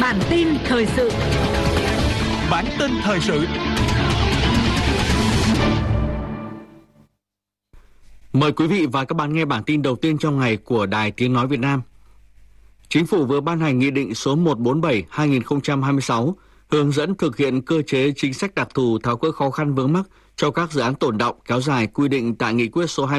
Bản tin thời sự. Bản tin thời sự. Mời quý vị và các bạn nghe bản tin đầu tiên trong ngày của Đài Tiếng Nói Việt Nam. Chính phủ vừa ban hành Nghị định số 147/2026 hướng dẫn thực hiện cơ chế chính sách đặc thù tháo gỡ khó khăn vướng mắc cho các dự án tồn đọng kéo dài quy định tại Nghị quyết số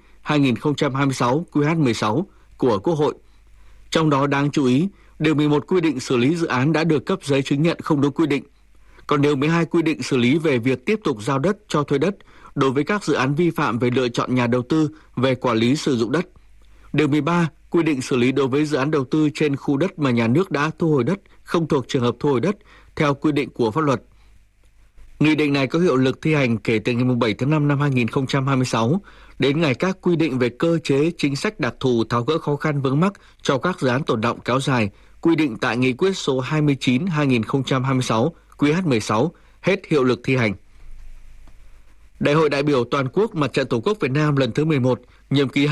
29/2026 QH16 của Quốc hội. Trong đó đáng chú ý, điều 11 quy định xử lý dự án đã được cấp giấy chứng nhận không đúng quy định. Còn điều 12 quy định xử lý về việc tiếp tục giao đất cho thuê đất đối với các dự án vi phạm về lựa chọn nhà đầu tư về quản lý sử dụng đất. Điều 13 quy định xử lý đối với dự án đầu tư trên khu đất mà nhà nước đã thu hồi đất không thuộc trường hợp thu hồi đất theo quy định của pháp luật. Nghị định này có hiệu lực thi hành kể từ ngày 7 tháng 5 năm 2026 đến ngày các quy định về cơ chế chính sách đặc thù tháo gỡ khó khăn vướng mắc cho các dự án tồn đọng kéo dài quy định tại Nghị quyết số 29/2026 QH16 hết hiệu lực thi hành. Đại hội đại biểu toàn quốc Mặt trận Tổ quốc Việt Nam lần thứ 11, nhiệm kỳ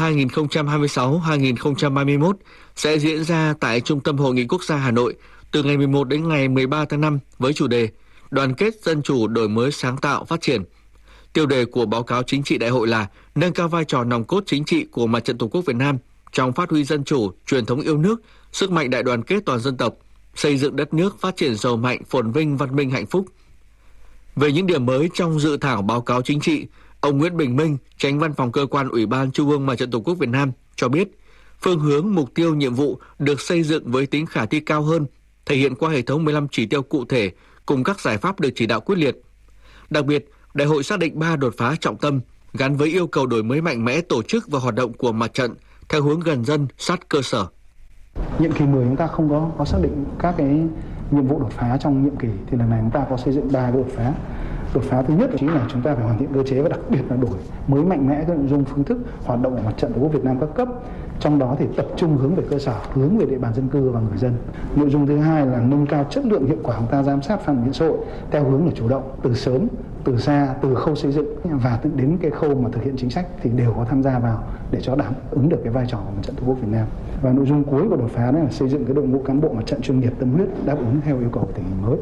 2026-2031 sẽ diễn ra tại Trung tâm Hội nghị Quốc gia Hà Nội từ ngày 11 đến ngày 13 tháng 5 với chủ đề Đoàn kết dân chủ, đổi mới sáng tạo, phát triển. Tiêu đề của báo cáo chính trị đại hội là nâng cao vai trò nòng cốt chính trị của Mặt trận Tổ quốc Việt Nam trong phát huy dân chủ, truyền thống yêu nước, sức mạnh đại đoàn kết toàn dân tộc, xây dựng đất nước phát triển giàu mạnh, phồn vinh, văn minh, hạnh phúc. Về những điểm mới trong dự thảo báo cáo chính trị, ông Nguyễn Bình Minh, Chánh Văn phòng Cơ quan Ủy ban Trung ương Mặt trận Tổ quốc Việt Nam cho biết, phương hướng, mục tiêu, nhiệm vụ được xây dựng với tính khả thi cao hơn, thể hiện qua hệ thống 15 chỉ tiêu cụ thể cùng các giải pháp được chỉ đạo quyết liệt. Đặc biệt, đại hội xác định 3 đột phá trọng tâm gắn với yêu cầu đổi mới mạnh mẽ tổ chức và hoạt động của mặt trận theo hướng gần dân, sát cơ sở. Nhiệm kỳ 10 chúng ta không có xác định các cái nhiệm vụ đột phá trong nhiệm kỳ, thì lần này chúng ta có xây dựng 3 cái đột phá. Đột phá thứ nhất chính là chúng ta phải hoàn thiện cơ chế và đặc biệt là đổi mới mạnh mẽ các nội dung, phương thức hoạt động của Mặt trận Tổ quốc Việt Nam các cấp. Trong đó thì tập trung hướng về cơ sở, hướng về địa bàn dân cư và người dân. Nội dung thứ hai là nâng cao chất lượng hiệu quả công tác giám sát phản biện xã hội theo hướng là chủ động, từ sớm, từ xa, từ khâu xây dựng và đến cái khâu mà thực hiện chính sách thì đều có tham gia vào để cho đáp ứng được cái vai trò của Mặt trận Tổ quốc Việt Nam. Và nội dung cuối của đột phá đó là xây dựng cái đội ngũ cán bộ mặt trận chuyên nghiệp, tâm huyết, đáp ứng theo yêu cầu của tình hình mới.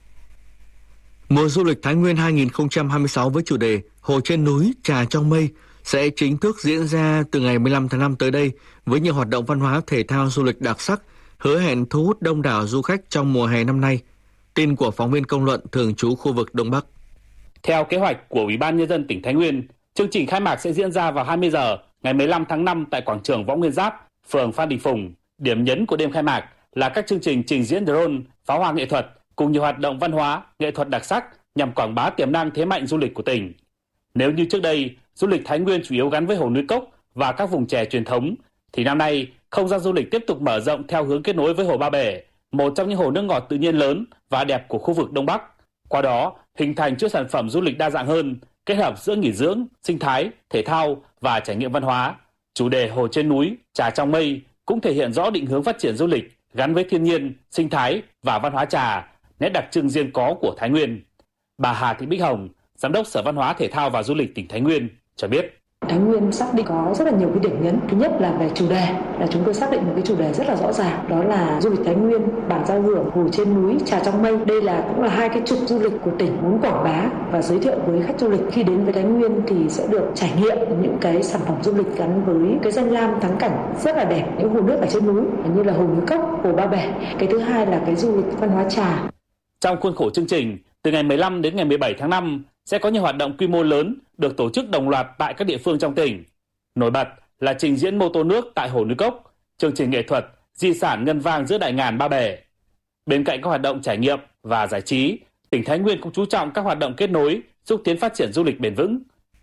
Mùa du lịch Thái Nguyên 2026 với chủ đề Hồ trên núi, trà trong mây sẽ chính thức diễn ra từ ngày 15 tháng 5 tới đây với nhiều hoạt động văn hóa, thể thao, du lịch đặc sắc, hứa hẹn thu hút đông đảo du khách trong mùa hè năm nay. Tin của phóng viên Công luận thường trú khu vực Đông Bắc. Theo kế hoạch của Ủy ban Nhân dân tỉnh Thái Nguyên, chương trình khai mạc sẽ diễn ra vào 20 giờ ngày 15 tháng 5 tại quảng trường Võ Nguyên Giáp, phường Phan Đình Phùng. Điểm nhấn của đêm khai mạc là các chương trình trình diễn drone, pháo hoa nghệ thuật cùng nhiều hoạt động văn hóa, nghệ thuật đặc sắc nhằm quảng bá tiềm năng thế mạnh du lịch của tỉnh. Nếu như trước đây, du lịch Thái Nguyên chủ yếu gắn với hồ núi Cốc và các vùng chè truyền thống, thì năm nay, không gian du lịch tiếp tục mở rộng theo hướng kết nối với hồ Ba Bể, một trong những hồ nước ngọt tự nhiên lớn và đẹp của khu vực Đông Bắc. Qua đó, hình thành chuỗi sản phẩm du lịch đa dạng hơn, kết hợp giữa nghỉ dưỡng, sinh thái, thể thao và trải nghiệm văn hóa. Chủ đề Hồ trên núi, trà trong mây cũng thể hiện rõ định hướng phát triển du lịch gắn với thiên nhiên, sinh thái và văn hóa trà, nét đặc trưng riêng có của Thái Nguyên. Bà Hà Thị Bích Hồng, Giám đốc Sở Văn hóa Thể thao và Du lịch tỉnh Thái Nguyên cho biết. Thái Nguyên xác định có rất là nhiều cái điểm nhấn. Thứ nhất là về chủ đề, là chúng tôi xác định một cái chủ đề rất là rõ ràng, đó là du lịch Thái Nguyên, bản giao hưởng, hồ trên núi, trà trong mây. Đây cũng là hai cái trục du lịch của tỉnh muốn quảng bá và giới thiệu với khách du lịch khi đến với Thái Nguyên thì sẽ được trải nghiệm những cái sản phẩm du lịch gắn với cái danh lam thắng cảnh rất là đẹp, những hồ nước ở trên núi như là hồ núi Cốc, hồ Ba Bể. Cái thứ hai là cái du lịch văn hóa trà. Trong khuôn khổ chương trình, từ ngày 15 đến ngày 17 tháng 5 sẽ có nhiều hoạt động quy mô lớn được tổ chức đồng loạt tại các địa phương trong tỉnh. Nổi bật là trình diễn mô tô nước tại hồ núi Cốc, chương trình nghệ thuật Di sản ngân vang giữa đại ngàn Ba Bể. Bên cạnh các hoạt động trải nghiệm và giải trí, tỉnh Thái Nguyên cũng chú trọng các hoạt động kết nối, xúc tiến phát triển du lịch bền vững.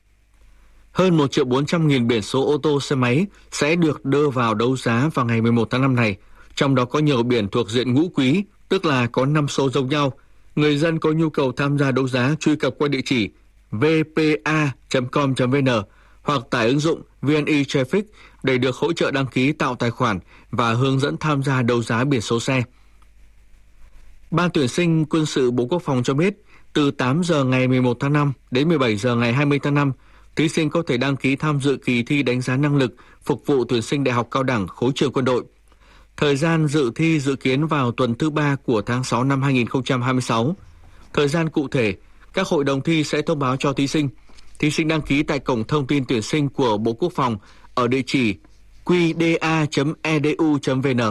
Hơn 1.400.000 biển số ô tô xe máy sẽ được đưa vào đấu giá vào ngày 11 tháng 5 này, trong đó có nhiều biển thuộc diện ngũ quý, tức là có 5 số giống nhau. Người dân có nhu cầu tham gia đấu giá truy cập qua địa chỉ vpa.com.vn hoặc tải ứng dụng VNE Traffic để được hỗ trợ đăng ký tạo tài khoản và hướng dẫn tham gia đấu giá biển số xe. Ban tuyển sinh quân sự Bộ Quốc phòng cho biết, từ 8 giờ ngày 11 tháng 5 đến 17 giờ ngày 20 tháng 5, thí sinh có thể đăng ký tham dự kỳ thi đánh giá năng lực phục vụ tuyển sinh đại học cao đẳng khối trường quân đội. Thời gian dự thi dự kiến vào tuần thứ 3 của tháng 6 năm 2026. Thời gian cụ thể, các hội đồng thi sẽ thông báo cho thí sinh. Thí sinh đăng ký tại cổng thông tin tuyển sinh của Bộ Quốc phòng ở địa chỉ qda.edu.vn.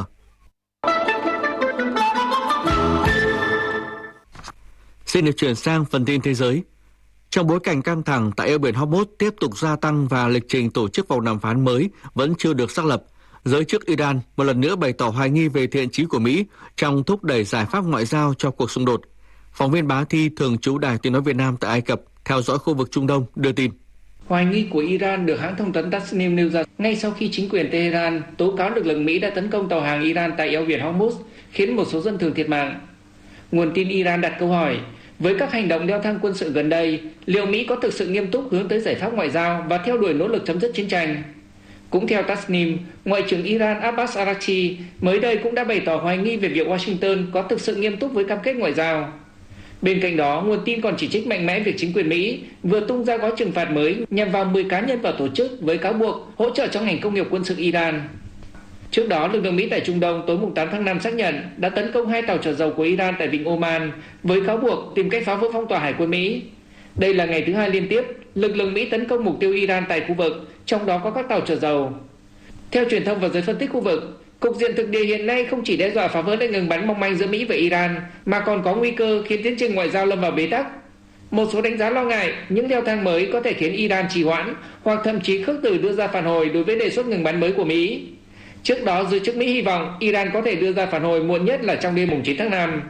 Xin được chuyển sang phần tin thế giới. Trong bối cảnh căng thẳng tại eo biển Hormuz tiếp tục gia tăng và lịch trình tổ chức vòng đàm phán mới vẫn chưa được xác lập, giới chức Iran một lần nữa bày tỏ hoài nghi về thiện chí của Mỹ trong thúc đẩy giải pháp ngoại giao cho cuộc xung đột. Phóng viên Bá Thi thường trú Đài Tiếng nói Việt Nam tại Ai Cập theo dõi khu vực Trung Đông đưa tin. Hoài nghi của Iran được hãng thông tấn Tasnim nêu ra ngay sau khi chính quyền Tehran tố cáo lực lượng Mỹ đã tấn công tàu hàng Iran tại eo biển Hormuz, khiến một số dân thường thiệt mạng. Nguồn tin Iran đặt câu hỏi, với các hành động leo thang quân sự gần đây, liệu Mỹ có thực sự nghiêm túc hướng tới giải pháp ngoại giao và theo đuổi nỗ lực chấm dứt chiến tranh? Cũng theo Tasnim, Ngoại trưởng Iran Abbas Araghchi mới đây cũng đã bày tỏ hoài nghi về việc Washington có thực sự nghiêm túc với cam kết ngoại giao. Bên cạnh đó, nguồn tin còn chỉ trích mạnh mẽ việc chính quyền Mỹ vừa tung ra gói trừng phạt mới nhằm vào 10 cá nhân và tổ chức với cáo buộc hỗ trợ cho ngành công nghiệp quân sự Iran. Trước đó, lực lượng Mỹ tại Trung Đông tối 8 tháng 5 xác nhận đã tấn công 2 tàu chở dầu của Iran tại vịnh Oman với cáo buộc tìm cách phá vỡ phong tỏa hải quân Mỹ. Đây là ngày thứ 2 liên tiếp lực lượng Mỹ tấn công mục tiêu Iran tại khu vực, trong đó có các tàu chở dầu. Theo truyền thông và giới phân tích khu vực, cục diện thực địa hiện nay không chỉ đe dọa phá vỡ lệnh ngừng bắn mong manh giữa Mỹ và Iran, mà còn có nguy cơ khiến tiến trình ngoại giao lâm vào bế tắc. Một số đánh giá lo ngại những leo thang mới có thể khiến Iran trì hoãn hoặc thậm chí khước từ đưa ra phản hồi đối với đề xuất ngừng bắn mới của Mỹ. Trước đó, giới chức Mỹ hy vọng Iran có thể đưa ra phản hồi muộn nhất là trong đêm 9 tháng 5.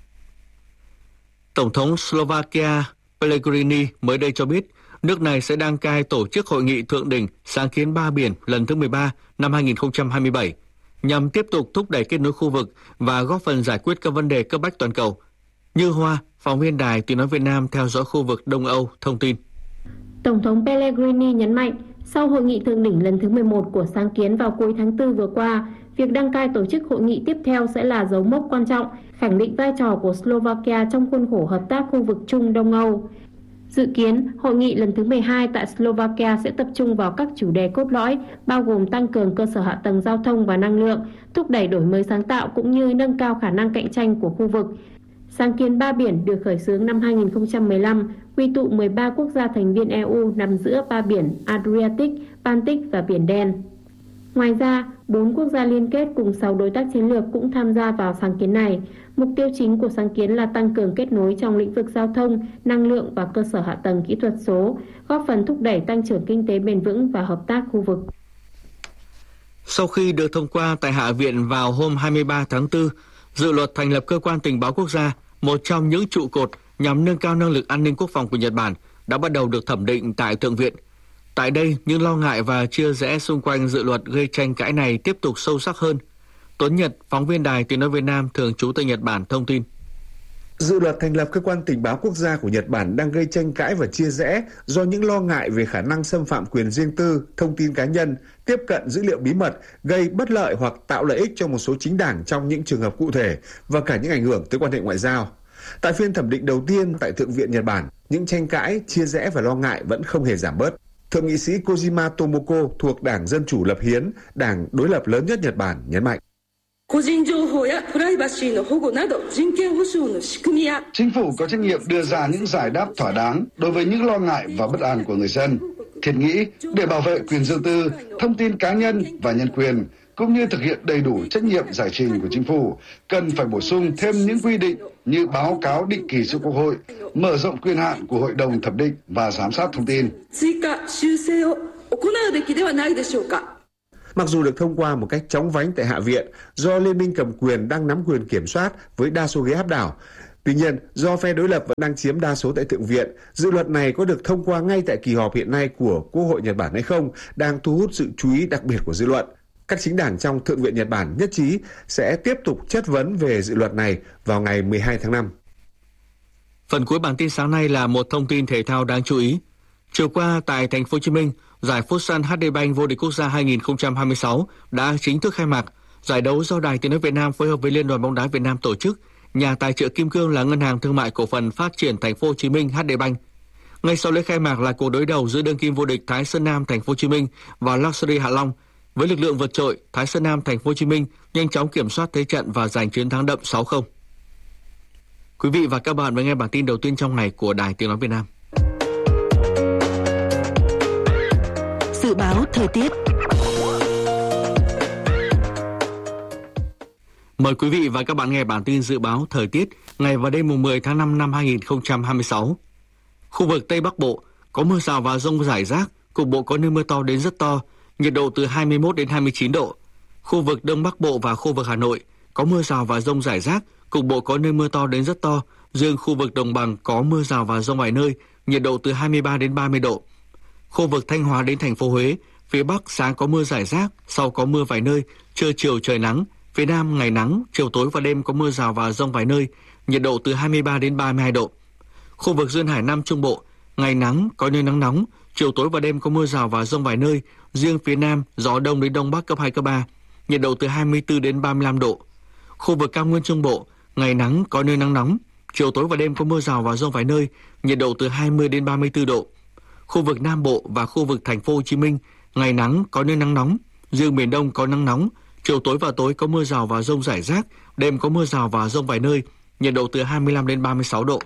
Tổng thống Slovakia Pellegrini mới đây cho biết nước này sẽ đăng cai tổ chức hội nghị thượng đỉnh sáng kiến ba biển lần thứ 13 năm 2027 nhằm tiếp tục thúc đẩy kết nối khu vực và góp phần giải quyết các vấn đề cấp bách toàn cầu. Như Hoa, phóng viên Đài Tiếng nói Việt Nam theo dõi khu vực Đông Âu thông tin. Tổng thống Pellegrini nhấn mạnh, sau hội nghị thượng đỉnh lần thứ 11 của sáng kiến vào cuối tháng 4 vừa qua, việc đăng cai tổ chức hội nghị tiếp theo sẽ là dấu mốc quan trọng, khẳng định vai trò của Slovakia trong khuôn khổ hợp tác khu vực Trung Đông Âu. Dự kiến, hội nghị lần thứ 12 tại Slovakia sẽ tập trung vào các chủ đề cốt lõi, bao gồm tăng cường cơ sở hạ tầng giao thông và năng lượng, thúc đẩy đổi mới sáng tạo cũng như nâng cao khả năng cạnh tranh của khu vực. Sáng kiến ba biển được khởi xướng năm 2015, quy tụ 13 quốc gia thành viên EU nằm giữa ba biển Adriatic, Baltic và Biển Đen. Ngoài ra, 4 quốc gia liên kết cùng 6 đối tác chiến lược cũng tham gia vào sáng kiến này. Mục tiêu chính của sáng kiến là tăng cường kết nối trong lĩnh vực giao thông, năng lượng và cơ sở hạ tầng kỹ thuật số, góp phần thúc đẩy tăng trưởng kinh tế bền vững và hợp tác khu vực. Sau khi được thông qua tại Hạ viện vào hôm 23 tháng 4, dự luật thành lập cơ quan tình báo quốc gia, một trong những trụ cột nhằm nâng cao năng lực an ninh quốc phòng của Nhật Bản, đã bắt đầu được thẩm định tại Thượng viện. Tại đây, những lo ngại và chia rẽ xung quanh dự luật gây tranh cãi này tiếp tục sâu sắc hơn. Tuấn Nhật, phóng viên Đài Tiếng nói Việt Nam thường trú tại Nhật Bản thông tin. Dự luật thành lập cơ quan tình báo quốc gia của Nhật Bản đang gây tranh cãi và chia rẽ do những lo ngại về khả năng xâm phạm quyền riêng tư, thông tin cá nhân, tiếp cận dữ liệu bí mật, gây bất lợi hoặc tạo lợi ích cho một số chính đảng trong những trường hợp cụ thể và cả những ảnh hưởng tới quan hệ ngoại giao. Tại phiên thẩm định đầu tiên tại Thượng viện Nhật Bản, những tranh cãi, chia rẽ và lo ngại vẫn không hề giảm bớt. Thượng nghị sĩ Kojima Tomoko thuộc Đảng Dân Chủ Lập Hiến, đảng đối lập lớn nhất Nhật Bản, nhấn mạnh. Chính phủ có trách nhiệm đưa ra những giải đáp thỏa đáng đối với những lo ngại và bất an của người dân. Thiết nghĩ để bảo vệ quyền riêng tư, thông tin cá nhân và nhân quyền, cũng như thực hiện đầy đủ trách nhiệm giải trình của chính phủ, cần phải bổ sung thêm những quy định như báo cáo định kỳ cho Quốc hội, mở rộng quyền hạn của Hội đồng thẩm định và giám sát thông tin. Mặc dù được thông qua một cách chóng vánh tại Hạ viện do Liên minh cầm quyền đang nắm quyền kiểm soát với đa số ghế áp đảo, tuy nhiên do phe đối lập vẫn đang chiếm đa số tại Thượng viện, dự luật này có được thông qua ngay tại kỳ họp hiện nay của Quốc hội Nhật Bản hay không đang thu hút sự chú ý đặc biệt của dư luận. Các chính đảng trong Thượng viện Nhật Bản nhất trí sẽ tiếp tục chất vấn về dự luật này vào ngày 12 tháng 5. Phần cuối bản tin sáng nay là một thông tin thể thao đáng chú ý. Chiều qua tại thành phố Hồ Chí Minh, giải Futsal HD Bank vô địch quốc gia 2026 đã chính thức khai mạc. Giải đấu do Đài Tiếng nói Việt Nam phối hợp với Liên đoàn bóng đá Việt Nam tổ chức. Nhà tài trợ kim cương là Ngân hàng Thương mại Cổ phần Phát triển thành phố Hồ Chí Minh HD Bank. Ngay sau lễ khai mạc là cuộc đối đầu giữa đương kim vô địch Thái Sơn Nam thành phố Hồ Chí Minh và Luxury Hạ Long. Với lực lượng vượt trội, Thái Sơn Nam Thành phố Hồ Chí Minh nhanh chóng kiểm soát thế trận và giành chiến thắng đậm 6-0. Quý vị và các bạn vừa nghe bản tin đầu tiên trong ngày của Đài Tiếng nói Việt Nam. Dự báo thời tiết. Mời quý vị và các bạn nghe bản tin dự báo thời tiết ngày và đêm mùng 10 tháng 5 năm 2026. Khu vực Tây Bắc Bộ có mưa rào và dông rải rác, cục bộ có nơi mưa to đến rất to, nhiệt độ từ 21 đến 29 độ. Khu vực Đông Bắc Bộ và khu vực Hà Nội có mưa rào và dông rải rác, cục bộ có nơi mưa to đến rất to. Riêng khu vực Đồng bằng có mưa rào và dông vài nơi, nhiệt độ từ 23 đến 30 độ. Khu vực Thanh Hóa đến thành phố Huế, phía Bắc sáng có mưa rải rác, sau có mưa vài nơi, trưa chiều trời nắng. Phía Nam ngày nắng, chiều tối và đêm có mưa rào và dông vài nơi, nhiệt độ từ 23 đến 32 độ. Khu vực duyên hải Nam Trung Bộ, ngày nắng, có nơi nắng nóng, chiều tối và đêm có mưa rào và dông vài nơi, riêng phía Nam gió đông đến đông bắc cấp 2, cấp 3, nhiệt độ từ 24 đến 35 độ. Khu vực Cao Nguyên Trung Bộ, ngày nắng, có nơi nắng nóng, chiều tối và đêm có mưa rào và dông vài nơi, nhiệt độ từ 20 đến 34 độ. Khu vực Nam Bộ và khu vực Thành phố Hồ Chí Minh, ngày nắng, có nơi nắng nóng, riêng miền Đông có nắng nóng, chiều tối và tối có mưa rào và dông rải rác, đêm có mưa rào và dông vài nơi, nhiệt độ từ 25 đến 36 độ.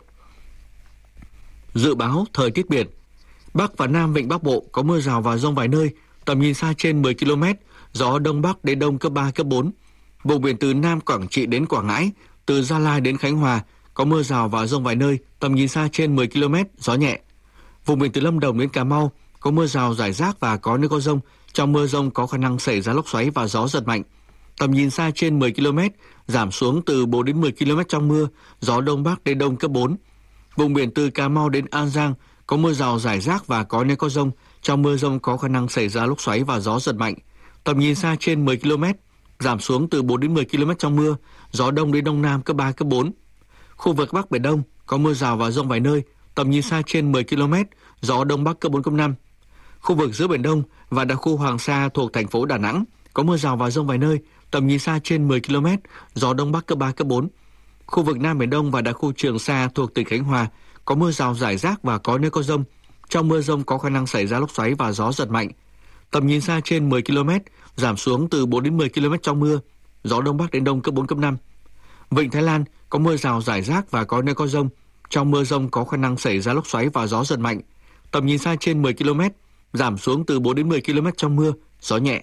Dự báo thời tiết biển. Bắc và Nam Vịnh Bắc Bộ có mưa rào và dông vài nơi, tầm nhìn xa trên 10 km, gió Đông Bắc đến Đông cấp 3, cấp 4. Vùng biển từ Nam Quảng Trị đến Quảng Ngãi, từ Gia Lai đến Khánh Hòa có mưa rào và dông vài nơi, tầm nhìn xa trên 10 km, gió nhẹ. Vùng biển từ Lâm Đồng đến Cà Mau có mưa rào rải rác và có nơi có dông. Trong mưa dông có khả năng xảy ra lốc xoáy và gió giật mạnh. Tầm nhìn xa trên 10 km, giảm xuống từ 4 đến 10 km trong mưa, gió Đông Bắc đến Đông cấp 4. Vùng biển từ Cà Mau đến An Giang có mưa rào rải rác và có nơi có dông. Trong mưa dông có khả năng xảy ra lốc xoáy và gió giật mạnh. Tầm nhìn xa trên 10 km, giảm xuống từ 4 đến 10 km trong mưa, gió Đông đến Đông Nam cấp 3, cấp 4. Khu vực Bắc Biển Đông có mưa rào và dông vài nơi, tầm nhìn xa trên 10 km, gió Đông Bắc cấp 4, cấp 5. Khu vực giữa Biển Đông và đặc khu Hoàng Sa thuộc thành phố Đà Nẵng có mưa rào và dông vài nơi, tầm nhìn xa trên 10 km, gió Đông Bắc cấp 3, cấp 4. Khu vực Nam Biển Đông và đặc khu Trường Sa thuộc tỉnh Khánh Hòa có mưa rào rải rác và có nơi có dông. Trong mưa dông có khả năng xảy ra lốc xoáy và gió giật mạnh. Tầm nhìn xa trên 10 km, giảm xuống từ 4 đến 10 km trong mưa, gió Đông Bắc đến Đông cấp 4, cấp 5. Vịnh Thái Lan có mưa rào rải rác và có nơi có dông. Trong mưa dông có khả năng xảy ra lốc xoáy và gió giật mạnh. Tầm nhìn xa trên 10 km, giảm xuống từ 4 đến 10 km trong mưa, gió nhẹ.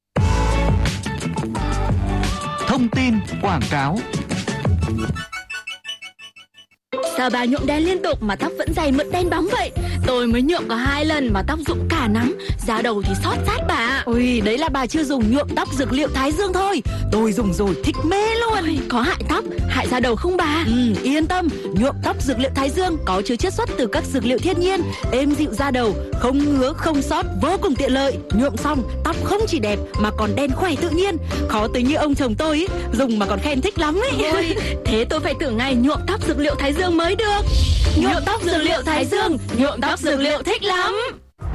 Thông tin quảng cáo. Sao bà nhuộm đen liên tục mà tóc vẫn dày mượt đen bóng vậy? Tôi mới nhuộm có 2 lần mà tóc rụng cả nắng, da đầu thì xót rát bà. Ôi, đấy là bà chưa dùng nhuộm tóc dược liệu Thái Dương thôi. Tôi dùng rồi thích mê luôn. Ôi, có hại tóc, hại da đầu không bà? Yên tâm, nhuộm tóc dược liệu Thái Dương có chứa chiết xuất từ các dược liệu thiên nhiên, êm dịu da đầu, không ngứa không xót, vô cùng tiện lợi. Nhuộm xong, tóc không chỉ đẹp mà còn đen khỏe tự nhiên. Khó tới như ông chồng tôi dùng mà còn khen thích lắm ấy. Ôi, thế tôi phải thử ngày nhuộm tóc dược liệu Thái Dương mới được. Nhuộm tóc dược liệu Thái Dương, nhuộm tóc dược liệu thích lắm.